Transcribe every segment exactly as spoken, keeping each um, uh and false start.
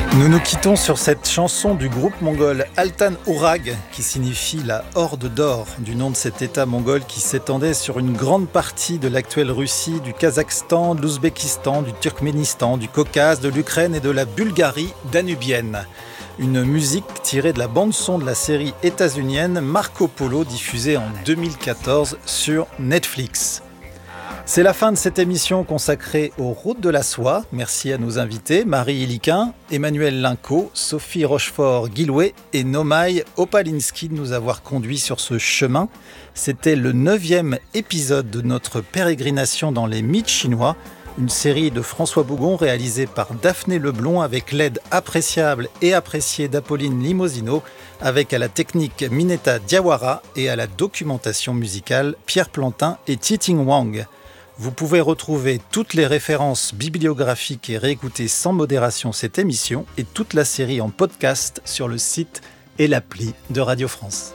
Nous nous quittons sur cette chanson du groupe mongol Altan Ourag, qui signifie la Horde d'or, du nom de cet état mongol qui s'étendait sur une grande partie de l'actuelle Russie, du Kazakhstan, de l'Ouzbékistan, du Turkménistan, du Caucase, de l'Ukraine et de la Bulgarie danubienne. Une musique tirée de la bande-son de la série états-unienne Marco Polo, diffusée en deux mille quatorze sur Netflix. C'est la fin de cette émission consacrée aux routes de la soie. Merci à nos invités, Marie Iliquin, Emmanuel Linco, Sophie Rochefort-Guilouet et Nomai Opalinski de nous avoir conduits sur ce chemin. C'était le neuvième épisode de notre pérégrination dans les mythes chinois, une série de François Bougon réalisée par Daphné Leblond avec l'aide appréciable et appréciée d'Apolline Limosino, avec à la technique Mineta Diawara et à la documentation musicale Pierre Plantin et Titing Wang. Vous pouvez retrouver toutes les références bibliographiques et réécouter sans modération cette émission et toute la série en podcast sur le site et l'appli de Radio France.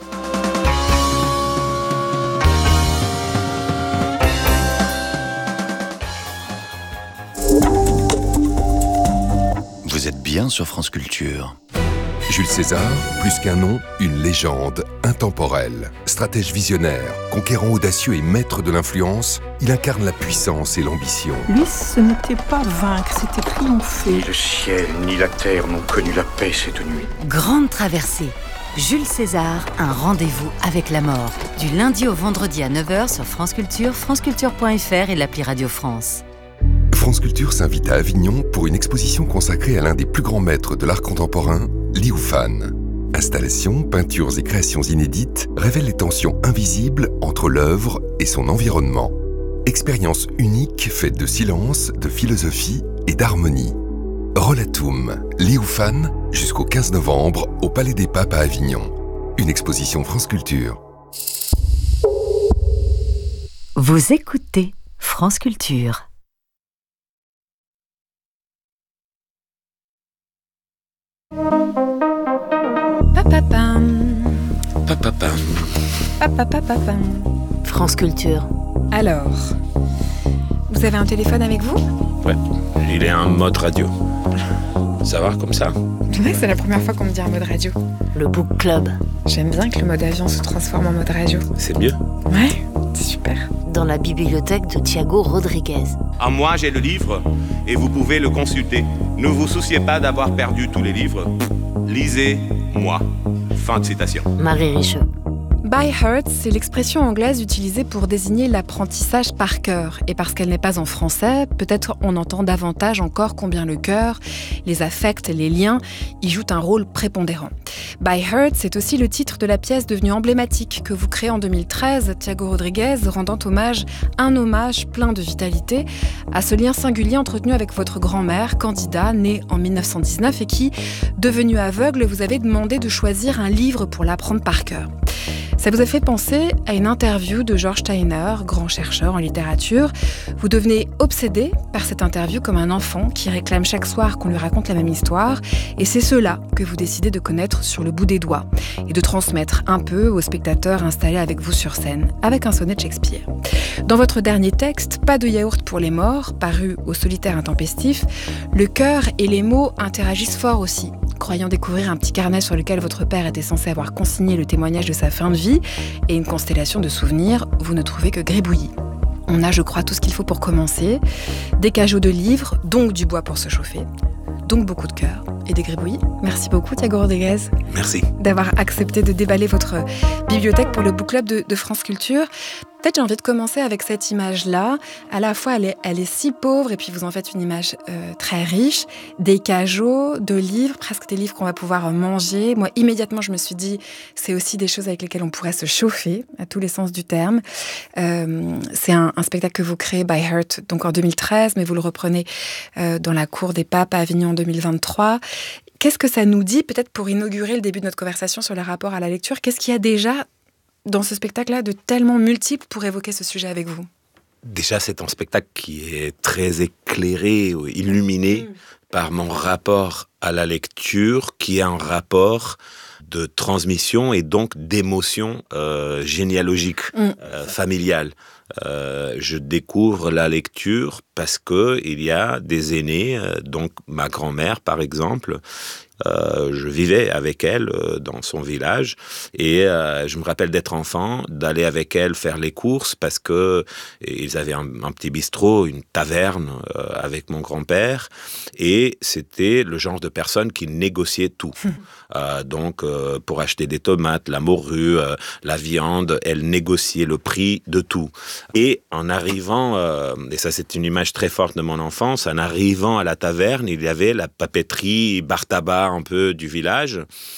Vous êtes bien sur France Culture. Jules César, plus qu'un nom, une légende intemporelle. Stratège visionnaire, conquérant audacieux et maître de l'influence, il incarne la puissance et l'ambition. Lui, ce n'était pas vaincre, c'était triompher. Ni le ciel, ni la terre n'ont connu la paix cette nuit. Grande traversée. Jules César, un rendez-vous avec la mort. Du lundi au vendredi à neuf heures sur France Culture, franceculture point f r et l'appli Radio France. France Culture s'invite à Avignon pour une exposition consacrée à l'un des plus grands maîtres de l'art contemporain, Liu Fan. Installations, peintures et créations inédites révèlent les tensions invisibles entre l'œuvre et son environnement. Expérience unique faite de silence, de philosophie et d'harmonie. Rollatum, Liu Fan, jusqu'au quinze novembre au Palais des Papes à Avignon. Une exposition France Culture. Vous écoutez France Culture. Papapam. Papapam. Papapapapam. France Culture. Alors, vous avez un téléphone avec vous ? Ouais, il est en mode radio. Ça va comme ça ? Ouais, c'est la première fois qu'on me dit un mode radio. Le Book Club. J'aime bien que le mode avion se transforme en mode radio. C'est mieux ? Ouais, c'est super. Dans la bibliothèque de Thiago Rodriguez. À moi, j'ai le livre et vous pouvez le consulter. Ne vous souciez pas d'avoir perdu tous les livres. Lisez-moi. Fin de citation. Marie Richeux. By heart, c'est l'expression anglaise utilisée pour désigner l'apprentissage par cœur. Et parce qu'elle n'est pas en français, peut-être on entend davantage encore combien le cœur, les affects, les liens y jouent un rôle prépondérant. By heart, c'est aussi le titre de la pièce devenue emblématique que vous créez en deux mille treize, Thiago Rodriguez, rendant hommage, un hommage plein de vitalité, à ce lien singulier entretenu avec votre grand-mère, Candida, née en dix-neuf cent dix-neuf et qui, devenue aveugle, vous avez demandé de choisir un livre pour l'apprendre par cœur. Ça vous a fait penser à une interview de George Steiner, grand chercheur en littérature. Vous devenez obsédé par cette interview comme un enfant qui réclame chaque soir qu'on lui raconte la même histoire. Et c'est cela que vous décidez de connaître sur le bout des doigts et de transmettre un peu aux spectateurs installés avec vous sur scène, avec un sonnet de Shakespeare. Dans votre dernier texte, Pas de yaourt pour les morts, paru au Solitaire intempestif, le cœur et les mots interagissent fort aussi. Croyant découvrir un petit carnet sur lequel votre père était censé avoir consigné le témoignage de sa fin de vie et une constellation de souvenirs, vous ne trouvez que gribouillis. On a, je crois, tout ce qu'il faut pour commencer. Des cajots de livres, donc du bois pour se chauffer. Donc beaucoup de cœur et des gribouillis. Merci beaucoup Thiago Rodriguez. Merci. D'avoir accepté de déballer votre bibliothèque pour le Book Club de, de France Culture. Peut-être j'ai envie de commencer avec cette image-là. À la fois, elle est, elle est si pauvre et puis vous en faites une image euh, très riche. Des cajots, de livres, presque des livres qu'on va pouvoir manger. Moi, immédiatement, je me suis dit, c'est aussi des choses avec lesquelles on pourrait se chauffer, à tous les sens du terme. Euh, c'est un, un spectacle que vous créez, By Heart, donc en deux mille treize, mais vous le reprenez euh, dans la Cour des Papes à Avignon en deux mille vingt-trois. Qu'est-ce que ça nous dit, peut-être pour inaugurer le début de notre conversation sur le rapport à la lecture ? Qu'est-ce qu'il y a déjà dans ce spectacle-là de tellement multiple pour évoquer ce sujet avec vous ? Déjà, c'est un spectacle qui est très éclairé, illuminé mmh. par mon rapport à la lecture, qui est un rapport de transmission et donc d'émotion euh, généalogique, mmh. euh, familiale. Euh, je découvre la lecture parce que il y a des aînés, euh, donc ma grand-mère par exemple. Euh, je vivais avec elle euh, dans son village et euh, je me rappelle d'être enfant, d'aller avec elle faire les courses parce que ils avaient un, un petit bistrot, une taverne euh, avec mon grand-père et c'était le genre de personne qui négociait tout. euh, donc euh, pour acheter des tomates, la morue, euh, la viande, elle négociait le prix de tout. Et en arrivant, euh, et ça c'est une image très forte de mon enfance, en arrivant à la taverne, il y avait la papeterie, bar tabac un peu du village,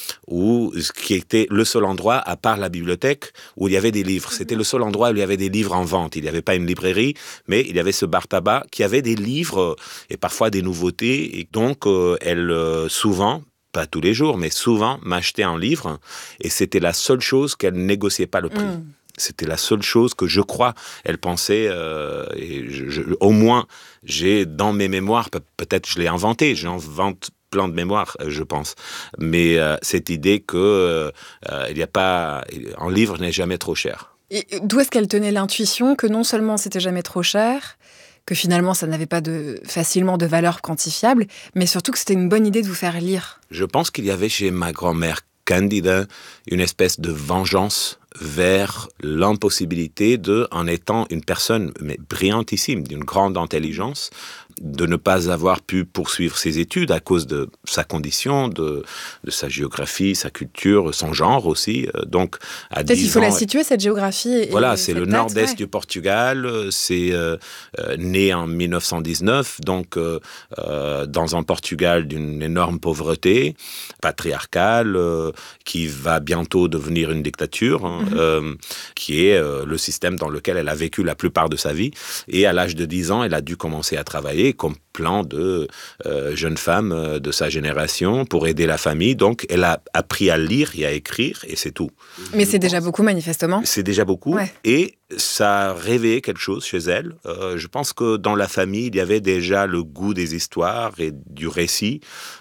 où, qui était le seul endroit, à part la bibliothèque, où il y avait des livres. C'était le seul endroit où il y avait des livres en vente. Il n'y avait pas une librairie, mais il y avait ce bar tabac qui avait des livres et parfois des nouveautés. Et donc, euh, elle, euh, souvent, pas tous les jours, mais souvent, m'achetait un livre et c'était la seule chose qu'elle négociait pas le prix. Mmh. C'était la seule chose que je crois, elle pensait, euh, et je, je, au moins, j'ai dans mes mémoires, pe- peut-être je l'ai inventé, j'invente plein de mémoires, je pense. Mais euh, cette idée que euh, il y a pas, un livre n'est jamais trop cher. Et d'où est-ce qu'elle tenait l'intuition que non seulement c'était jamais trop cher, que finalement ça n'avait pas de, facilement de valeur quantifiable, mais surtout que c'était une bonne idée de vous faire lire? Je pense qu'il y avait chez ma grand-mère Candida une espèce de vengeance vers l'impossibilité de, en étant une personne mais brillantissime, d'une grande intelligence, de ne pas avoir pu poursuivre ses études à cause de sa condition, de, de sa géographie, sa culture, son genre aussi. Donc, à Peut-être qu'il faut ans, la situer, cette géographie. Et voilà, c'est le date, nord-est ouais. du Portugal, c'est euh, euh, né en dix-neuf cent dix-neuf, donc euh, euh, dans un Portugal d'une énorme pauvreté, patriarcale, euh, qui va bientôt devenir une dictature, hein, mm-hmm. euh, qui est euh, le système dans lequel elle a vécu la plupart de sa vie. Et à l'âge de dix ans, elle a dû commencer à travailler comme plein de euh, jeunes femmes euh, de sa génération pour aider la famille. Donc, elle a appris à lire et à écrire, et c'est tout. Mais c'est déjà beaucoup, manifestement. C'est déjà beaucoup. Ouais. Et ça a réveillé quelque chose chez elle. Euh, je pense que dans la famille, il y avait déjà le goût des histoires et du récit,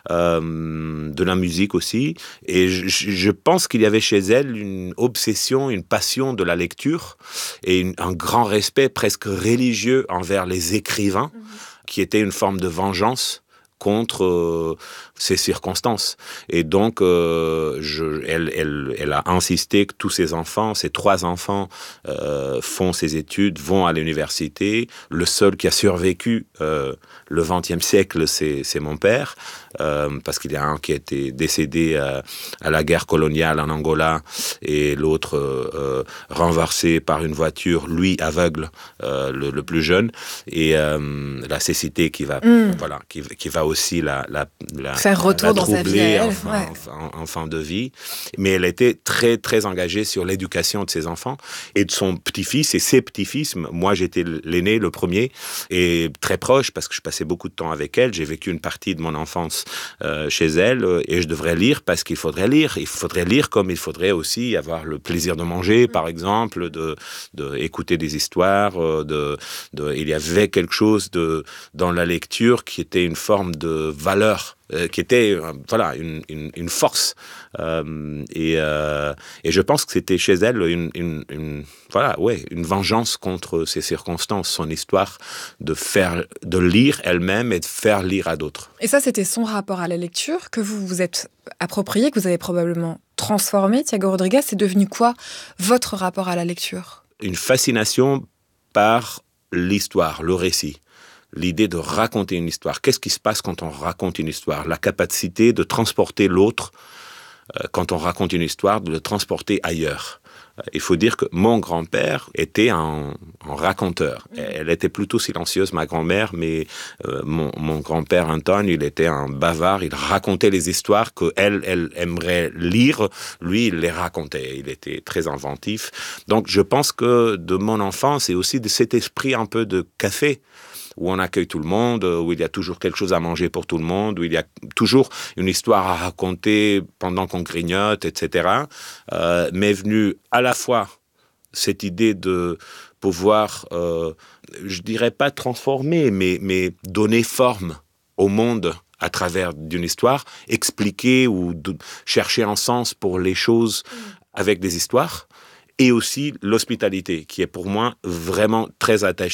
euh, de la musique aussi. Et je, je pense qu'il y avait chez elle une obsession, une passion de la lecture et une, un grand respect presque religieux envers les écrivains, mmh. qui était une forme de vengeance contre euh, ces circonstances. Et donc, euh, je, elle, elle, elle a insisté que tous ses enfants, ses trois enfants, euh, font ses études, vont à l'université. Le seul qui a survécu euh, le vingtième siècle, c'est, c'est mon père, euh, parce qu'il y a un qui a été décédé à, à la guerre coloniale en Angola et l'autre euh, renversé par une voiture, lui aveugle, euh, le, le plus jeune, et euh, la cécité qui va, mmh. voilà, qui, qui va aussi la, la, la faire retour la dans sa vie, elle, en, fin, ouais. en, en fin de vie. Mais elle était très très engagée sur l'éducation de ses enfants et de son petit-fils et ses petits-fils. Moi, j'étais l'aîné, le premier, et très proche parce que je passais beaucoup de temps avec elle. J'ai vécu une partie de mon enfance euh, chez elle et je devrais lire parce qu'il faudrait lire. Il faudrait lire comme il faudrait aussi avoir le plaisir de manger, par exemple, de, de écouter des histoires. De, de, il y avait quelque chose de dans la lecture qui était une forme de valeur, euh, qui était euh, voilà une, une, une force. Euh, et, euh, et je pense que c'était chez elle une, une, une voilà ouais une vengeance contre ces circonstances, son histoire de faire, de lire elle-même et de faire lire à d'autres. Et ça, c'était son rapport à la lecture que vous vous êtes approprié, que vous avez probablement transformé. Thiago Rodrigues, c'est devenu quoi votre rapport à la lecture? Une fascination par l'histoire, le récit. L'idée de raconter une histoire. Qu'est-ce qui se passe quand on raconte une histoire? La capacité de transporter l'autre, euh, quand on raconte une histoire, de le transporter ailleurs. Euh, il faut dire que mon grand-père était un, un raconteur. Elle était plutôt silencieuse, ma grand-mère, mais euh, mon, mon grand-père Antoine, il était un bavard. Il racontait les histoires qu'elle elle aimerait lire. Lui, il les racontait. Il était très inventif. Donc, je pense que de mon enfance et aussi de cet esprit un peu de café, où on accueille tout le monde, où il y a toujours quelque chose à manger pour tout le monde, où il y a toujours une histoire à raconter pendant qu'on grignote, et cetera, euh, m'est venue à la fois cette idée de pouvoir, euh, je dirais pas transformer, mais, mais donner forme au monde à travers d'une histoire, expliquer ou de chercher un sens pour les choses avec des histoires, et aussi l'hospitalité, qui est pour moi vraiment très attachée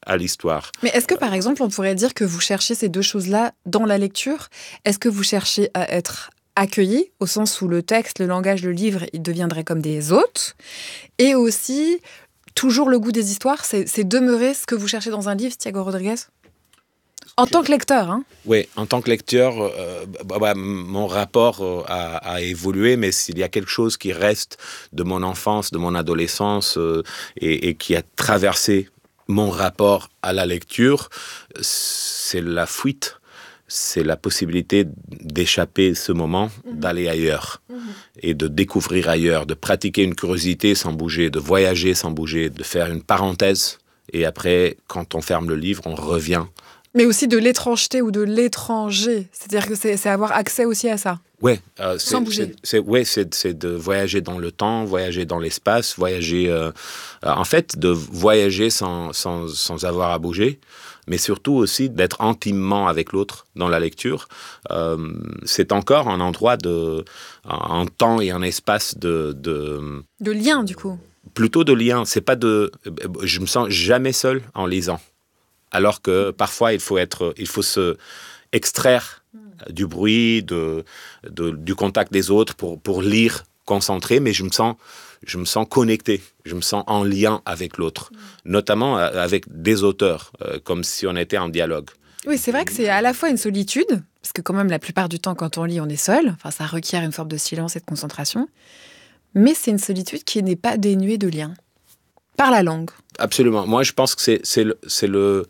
à l'histoire. Mais est-ce que, par exemple, on pourrait dire que vous cherchez ces deux choses-là dans la lecture ? Est-ce que vous cherchez à être accueilli, au sens où le texte, le langage, le livre, il deviendrait comme des hôtes, et aussi toujours le goût des histoires, c'est, c'est demeurer ce que vous cherchez dans un livre, Thiago Rodrigues ? En tant que lecteur, hein ? Oui, en tant que lecteur, euh, bah, bah, mon rapport euh, a, a évolué, mais s'il y a quelque chose qui reste de mon enfance, de mon adolescence, euh, et, et qui a traversé mon rapport à la lecture, c'est la fuite. C'est la possibilité d'échapper ce moment, mmh. d'aller ailleurs mmh. et de découvrir ailleurs, de pratiquer une curiosité sans bouger, de voyager sans bouger, de faire une parenthèse. Et après, quand on ferme le livre, on revient. Mais aussi de l'étrangeté ou de l'étranger. C'est-à-dire que c'est, c'est avoir accès aussi à ça. Oui, euh, sans bouger. C'est, c'est, ouais, c'est, c'est de voyager dans le temps, voyager dans l'espace, voyager... Euh, euh, en fait, de voyager sans, sans, sans avoir à bouger, mais surtout aussi d'être intimement avec l'autre dans la lecture. Euh, c'est encore un endroit de... un temps et un espace de... De, de lien, du coup. Plutôt de lien. C'est pas de... Je me sens jamais seul en lisant. Alors que parfois, il faut, être, il faut se extraire du bruit, de, de, du contact des autres pour, pour lire concentré, mais je me sens, je me sens connecté, je me sens en lien avec l'autre, mmh. notamment avec des auteurs, euh, comme si on était en dialogue. Oui, c'est vrai que c'est à la fois une solitude, parce que quand même la plupart du temps quand on lit, on est seul, enfin ça requiert une forme de silence et de concentration, mais c'est une solitude qui n'est pas dénuée de lien, par la langue. Absolument. Moi, je pense que c'est, c'est le... C'est le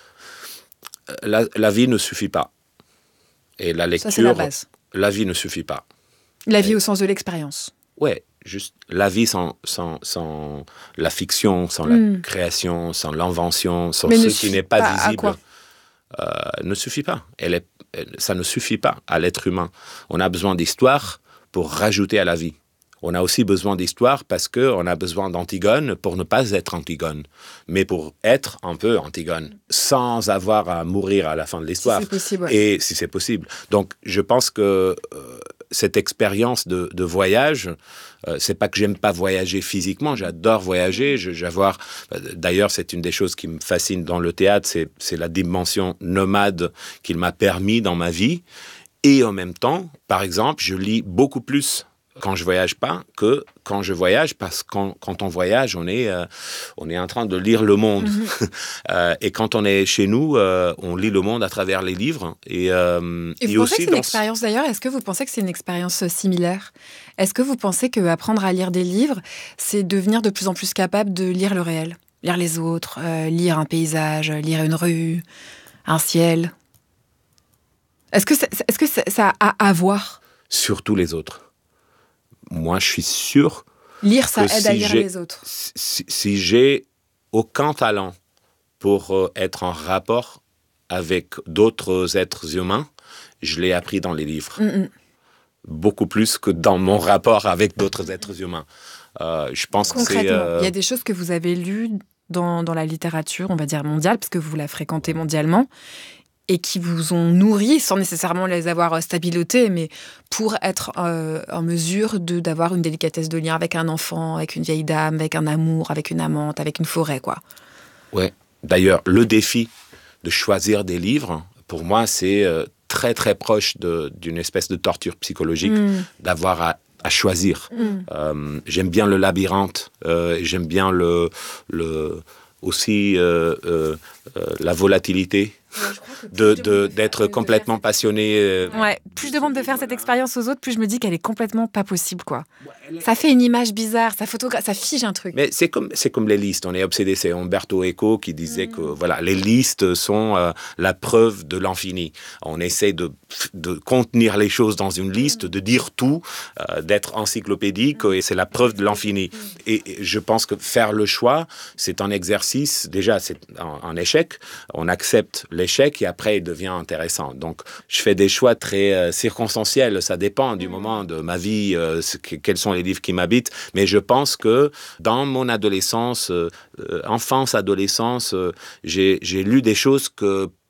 la, la vie ne suffit pas. Et la lecture... Ça, c'est la base. La vie ne suffit pas. La vie Et, au sens de l'expérience. Ouais, juste la vie sans, sans, sans la fiction, sans la mm. création, sans l'invention, sans Mais ce qui n'est pas, pas visible, euh, ne suffit pas. Elle est, elle, ça ne suffit pas à l'être humain. On a besoin d'histoire pour rajouter à la vie. On a aussi besoin d'histoire parce qu'on a besoin d'Antigone pour ne pas être Antigone, mais pour être un peu Antigone, sans avoir à mourir à la fin de l'histoire. Si c'est possible, ouais. Et si c'est possible. Donc, je pense que euh, cette expérience de, de voyage, euh, c'est pas que j'aime pas voyager physiquement, j'adore voyager. Je, j'avoir, d'ailleurs, c'est une des choses qui me fascine dans le théâtre, c'est, c'est la dimension nomade qu'il m'a permis dans ma vie. Et en même temps, par exemple, je lis beaucoup plus quand je voyage pas que quand je voyage, parce que quand, quand on voyage, on est, euh, on est en train de lire le monde. Mm-hmm. euh, et quand on est chez nous, euh, on lit le monde à travers les livres. Et, euh, et vous et pensez aussi que c'est dans... une expérience d'ailleurs, est-ce que vous pensez que c'est une expérience similaire ? Est-ce que vous pensez qu'apprendre à lire des livres, c'est devenir de plus en plus capable de lire le réel ? Lire les autres, euh, lire un paysage, lire une rue, un ciel ? Est-ce que, est-ce que ça a à voir ? Surtout les autres. Moi, je suis sûr... Lire, ça aide si à lire j'ai, les autres. Si, si j'ai aucun talent pour euh, être en rapport avec d'autres êtres humains, je l'ai appris dans les livres. Mm-mm. Beaucoup plus que dans mon rapport avec d'autres êtres humains. Euh, je pense Concrètement, que c'est... Euh... il y a des choses que vous avez lues dans, dans la littérature, on va dire mondiale, parce que vous la fréquentez mondialement, et qui vous ont nourri, sans nécessairement les avoir stabilotées, mais pour être euh, en mesure de, d'avoir une délicatesse de lien avec un enfant, avec une vieille dame, avec un amour, avec une amante, avec une forêt, quoi. Ouais. D'ailleurs, le défi de choisir des livres, pour moi, c'est euh, très, très proche de, d'une espèce de torture psychologique, mmh. d'avoir à, à choisir. Mmh. Euh, j'aime bien le labyrinthe, euh, j'aime bien le, le, aussi euh, euh, euh, la volatilité. Ouais, de, de, d'être complètement passionné. Euh... Ouais, plus je demande de faire cette expérience aux autres, plus je me dis qu'elle est complètement pas possible, quoi. Ouais, est... Ça fait une image bizarre, ça photogra... ça fige un truc. Mais c'est comme, c'est comme les listes, on est obsédé. C'est Umberto Eco qui disait mmh. que voilà, les listes sont euh, la preuve de l'infini. On essaie de, de contenir les choses dans une liste, mmh. de dire tout, euh, d'être encyclopédique, mmh. et c'est la preuve de l'infini. Mmh. Et, et je pense que faire le choix, c'est un exercice, déjà c'est un, un échec, on accepte les échec et après il devient intéressant. Donc je fais des choix très euh, circonstanciels, ça dépend du moment de ma vie, euh, que, quels sont les livres qui m'habitent, mais je pense que dans mon adolescence, euh, enfance, adolescence, euh, j'ai, j'ai lu des choses que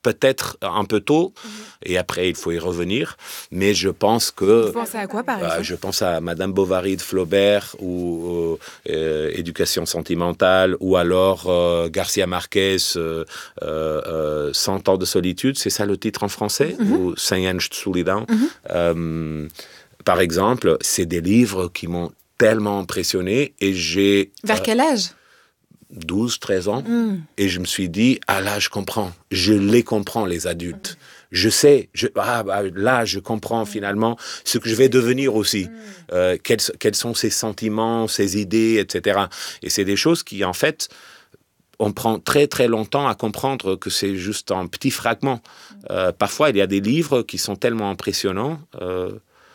peut-être un peu tôt, mmh. et après il faut y revenir, mais je pense que... Vous pensez à quoi par exemple ? euh, Je pense à Madame Bovary de Flaubert, ou euh, Éducation sentimentale, ou alors euh, Garcia Marquez, euh, euh, Cent ans de solitude, c'est ça le titre en français, mmh. ou Cem anos de solidão. Mmh. Euh, par exemple, c'est des livres qui m'ont tellement impressionné, et j'ai... Vers euh, quel âge ? douze, treize ans, mm. et je me suis dit, ah là, je comprends, je les comprends, les adultes. Mm. Je sais, je, ah, bah, là, je comprends mm. finalement ce que je vais devenir aussi. Mm. Euh, quels, quels sont ces sentiments, ces idées, et cetera. Et c'est des choses qui, en fait, on prend très, très longtemps à comprendre que c'est juste un petit fragment. Euh, parfois, il y a des livres qui sont tellement impressionnants. Euh,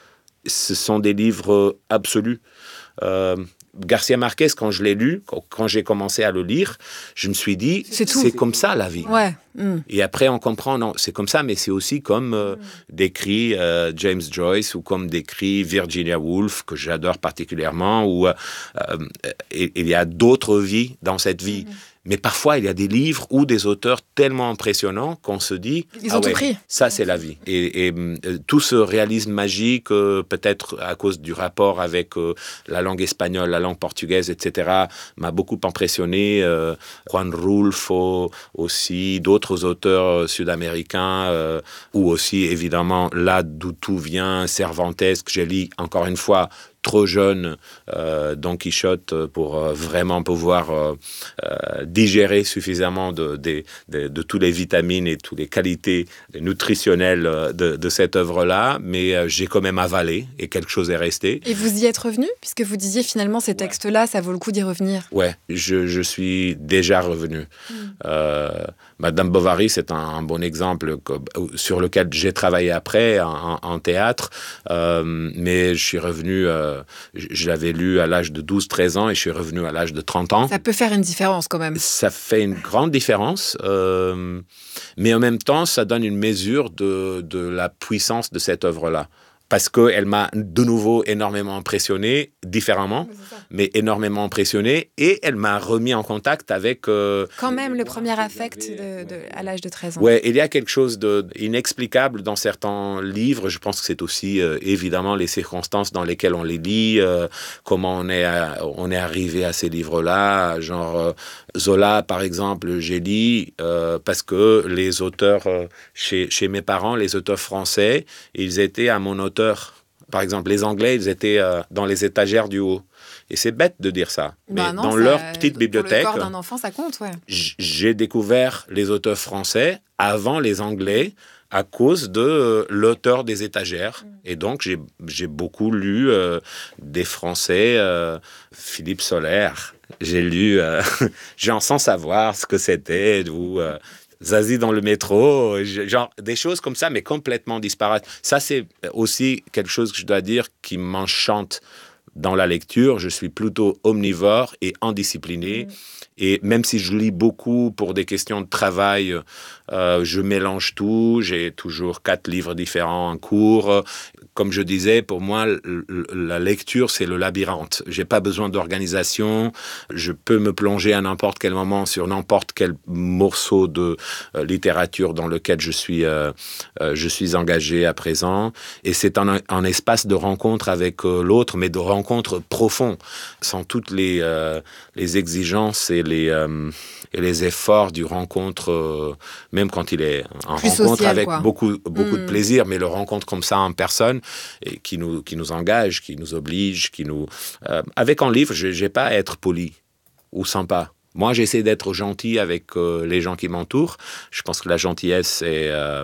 ce sont des livres absolus. Euh, Garcia Marquez, quand je l'ai lu, quand j'ai commencé à le lire, je me suis dit, c'est, c'est comme ça la vie. Ouais. Mm. Et après, on comprend, non, c'est comme ça, mais c'est aussi comme euh, mm. décrit euh, James Joyce, ou comme décrit Virginia Woolf, que j'adore particulièrement, ou euh, euh, il y a d'autres vies dans cette vie. Mm. Mais parfois, il y a des livres ou des auteurs tellement impressionnants qu'on se dit, ils ont ah tout ouais, pris. Ça, c'est la vie. Et, et euh, tout ce réalisme magique, euh, peut-être à cause du rapport avec euh, la langue espagnole, la langue portugaise, et cetera, m'a beaucoup impressionné. Euh, Juan Rulfo aussi, d'autres auteurs sud-américains, euh, ou aussi, évidemment, là d'où tout vient, Cervantes, que j'ai lu encore une fois, trop jeune, euh, Don Quichotte, pour euh, vraiment pouvoir euh, euh, digérer suffisamment de, de, de, de toutes les vitamines et toutes les qualités nutritionnelles de, de cette œuvre-là, mais euh, j'ai quand même avalé, et quelque chose est resté. Et vous y êtes revenu, puisque vous disiez finalement ces textes-là, ça vaut le coup d'y revenir. Ouais, je, je suis déjà revenu. Mm. Euh, Madame Bovary, c'est un, un bon exemple que, sur lequel j'ai travaillé après en, en théâtre, euh, mais je suis revenu... Euh, je l'avais lu à l'âge de douze treize ans, et je suis revenu à l'âge de trente ans. Ça peut faire une différence quand même. Ça fait une grande différence, euh, mais en même temps, ça donne une mesure de, de la puissance de cette œuvre-là. Parce qu'elle m'a de nouveau énormément impressionné, différemment, mais énormément impressionné, et elle m'a remis en contact avec... Euh, Quand même, le premier affect de, de, à l'âge de treize ans. Ouais, il y a quelque chose d'inexplicable dans certains livres. Je pense que c'est aussi, euh, évidemment, les circonstances dans lesquelles on les lit, euh, comment on est, à, on est arrivé à ces livres-là. Genre, euh, Zola, par exemple, j'ai lu euh, parce que les auteurs, euh, chez, chez mes parents, les auteurs français, ils étaient à mon auteur. Par exemple, les Anglais, ils étaient euh, dans les étagères du haut. Et c'est bête de dire ça. Bah mais non, dans ça, leur petite bibliothèque, pour le corps d'un enfant, ça compte, ouais. J'ai découvert les auteurs français avant les Anglais à cause de euh, l'auteur des étagères. Mm. Et donc, j'ai, j'ai beaucoup lu euh, des Français, euh, Philippe Sollaire. J'ai lu, euh, genre sans savoir ce que c'était, ou... Euh, Zazie dans le métro, genre des choses comme ça, mais complètement disparates. Ça, c'est aussi quelque chose que je dois dire qui m'enchante dans la lecture. Je suis plutôt omnivore et indiscipliné. Mmh. Et même si je lis beaucoup pour des questions de travail, euh, je mélange tout. J'ai toujours quatre livres différents en cours. Comme je disais, pour moi, la lecture, c'est le labyrinthe. J'ai pas besoin d'organisation. Je peux me plonger à n'importe quel moment sur n'importe quel morceau de euh, littérature dans lequel je suis, euh, euh, je suis engagé à présent. Et c'est un, un espace de rencontre avec euh, l'autre, mais de rencontre profond, sans toutes les, euh, les exigences et les, euh, et les efforts du rencontre, euh, même quand il est en Plus rencontre social, avec quoi. beaucoup, beaucoup mmh. de plaisir, mais le rencontre comme ça en personne, et qui nous, qui nous engage, qui nous oblige, qui nous... Euh, avec un livre, je n'ai pas à être poli ou sympa. Moi, j'essaie d'être gentil avec euh, les gens qui m'entourent. Je pense que la gentillesse, c'est... Euh,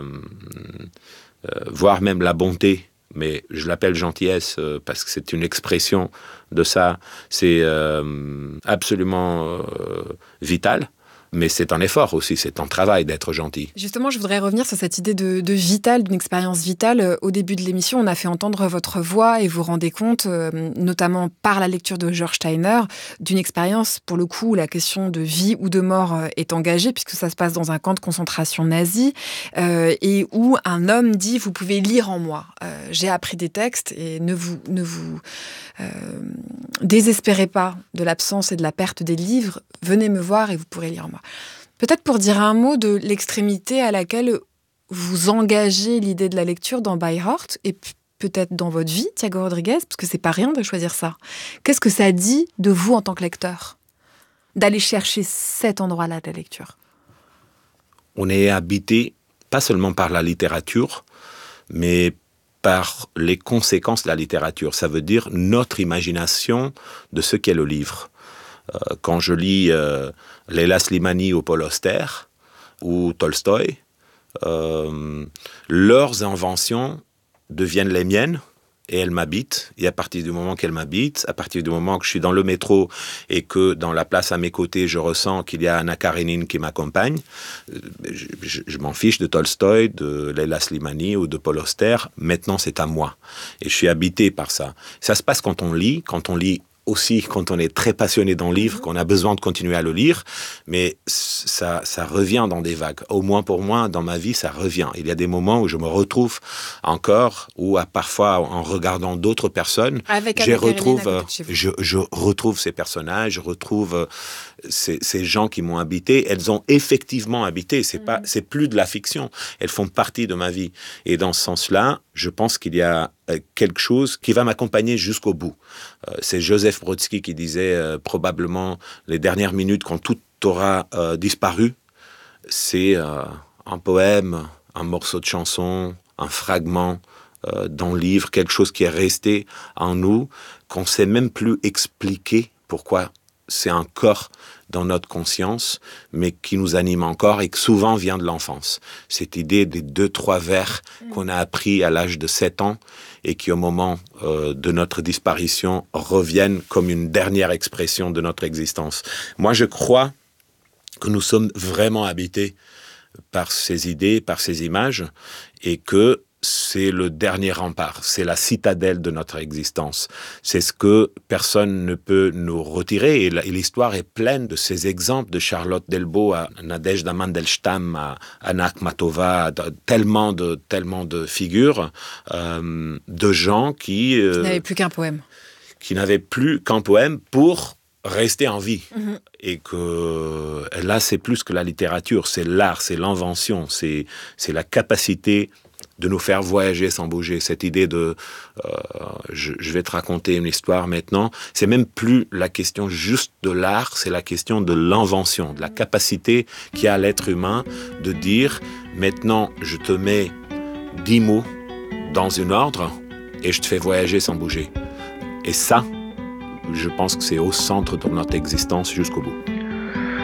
euh, voire même la bonté, mais je l'appelle gentillesse euh, parce que c'est une expression de ça. C'est euh, absolument euh, vital. Mais c'est un effort aussi, c'est un travail d'être gentil. Justement, je voudrais revenir sur cette idée de, de vital, d'une expérience vitale. Au début de l'émission, on a fait entendre votre voix et vous vous rendez compte, euh, notamment par la lecture de George Steiner, d'une expérience, pour le coup, où la question de vie ou de mort est engagée, puisque ça se passe dans un camp de concentration nazi, euh, et où un homme dit « Vous pouvez lire en moi. Euh, j'ai appris des textes et ne vous, ne vous euh, désespérez pas de l'absence et de la perte des livres. Venez me voir et vous pourrez lire en moi. » Peut-être pour dire un mot de l'extrémité à laquelle vous engagez l'idée de la lecture dans By Heart et p- peut-être dans votre vie, Thiago Rodrigues, parce que c'est pas rien de choisir ça. Qu'est-ce que ça dit de vous en tant que lecteur, d'aller chercher cet endroit-là de la lecture? On est habité pas seulement par la littérature, mais par les conséquences de la littérature. Ça veut dire notre imagination de ce qu'est le livre. Euh, quand je lis euh, Leila Slimani ou Paul Auster ou Tolstoï, euh, leurs inventions deviennent les miennes et elles m'habitent. Et à partir du moment qu'elles m'habitent, à partir du moment que je suis dans le métro et que dans la place à mes côtés, je ressens qu'il y a Anna Karénine qui m'accompagne, je, je, je m'en fiche de Tolstoï, de Leila Slimani ou de Paul Auster. Maintenant, c'est à moi. Et je suis habité par ça. Ça se passe quand on lit, quand on lit aussi quand on est très passionné d'un livre, qu'on a besoin de continuer à le lire, mais ça, ça revient dans des vagues. Au moins pour moi, dans ma vie, ça revient. Il y a des moments où je me retrouve encore, ou à, parfois en regardant d'autres personnes, Avec je Anna retrouve, Karénine à côté de chez vous. je, je retrouve ces personnages, je retrouve ces, ces gens qui m'ont habité. Elles ont effectivement habité. C'est pas, c'est plus de la fiction. Elles font partie de ma vie. Et dans ce sens-là, je pense qu'il y a quelque chose qui va m'accompagner jusqu'au bout. Euh, c'est Joseph Brodsky qui disait euh, probablement les dernières minutes quand tout aura euh, disparu, c'est euh, un poème, un morceau de chanson, un fragment euh, d'un livre, quelque chose qui est resté en nous, qu'on ne sait même plus expliquer pourquoi c'est encore dans notre conscience, mais qui nous anime encore et qui souvent vient de l'enfance. Cette idée des deux, trois vers mmh. qu'on a appris à l'âge de sept ans et qui, au moment euh, de notre disparition, reviennent comme une dernière expression de notre existence. Moi, je crois que nous sommes vraiment habités par ces idées, par ces images, et que c'est le dernier rempart, c'est la citadelle de notre existence. C'est ce que personne ne peut nous retirer. Et l'histoire est pleine de ces exemples de Charlotte Delbo à Nadezhda Mandelstam, à Anna Akhmatova, tellement de, tellement de figures, euh, de gens qui... Euh, qui n'avaient plus qu'un poème. Qui n'avaient plus qu'un poème pour rester en vie. Mmh. Et que là, c'est plus que la littérature, c'est l'art, c'est l'invention, c'est, c'est la capacité de nous faire voyager sans bouger. Cette idée de euh, je, je vais te raconter une histoire maintenant, c'est même plus la question juste de l'art, c'est la question de l'invention, de la capacité qu'a l'être humain de dire maintenant je te mets dix mots dans un ordre et je te fais voyager sans bouger. Et ça, je pense que c'est au centre de notre existence jusqu'au bout.